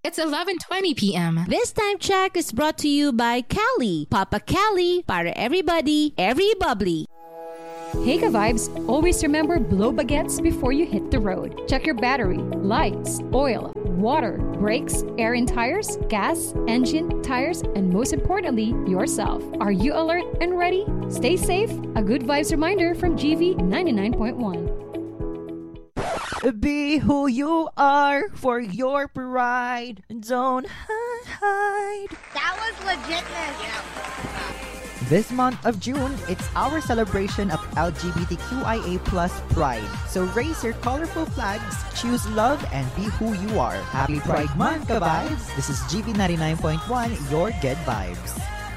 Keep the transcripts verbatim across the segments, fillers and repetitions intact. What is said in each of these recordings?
It's eleven twenty p.m. This time check is brought to you by Cali. Papa Cali, para everybody, every bubbly. Hey ka-vibes, always remember blow baguettes before you hit the road. Check your battery, lights, oil, water, brakes, air in tires, gas, engine, tires, and most importantly, yourself. Are you alert and ready? Stay safe. A good vibes reminder from G V ninety-nine point one. Be who you are for your pride. Don't hide. That was legitness. This month of June, it's our celebration of L G B T Q I A plus pride. So raise your colorful flags, choose love, and be who you are. Happy Pride Month, ka-vibes! This is G V ninety-nine point one, your good vibes.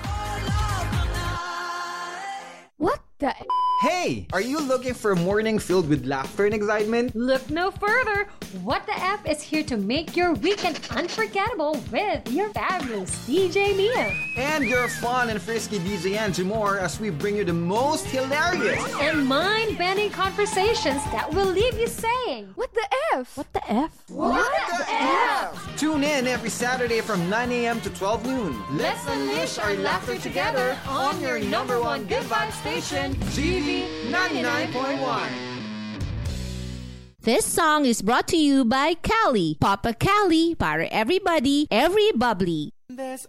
What the... Hey! Are you looking for a morning filled with laughter and excitement? Look no further. What the F is here to make your weekend unforgettable with your fabulous D J Mia. And your fun and frisky D J Angie Moore as we bring you the most hilarious and mind-bending conversations that will leave you saying, What the F? What the F? What, what the F? Tune in every Saturday from nine a.m. to twelve noon. Let's unleash our laughter together on your number one good vibe station, G V ninety-nine point one. This song is brought to you by Cali. Papa Cali, para everybody, every bubbly. There's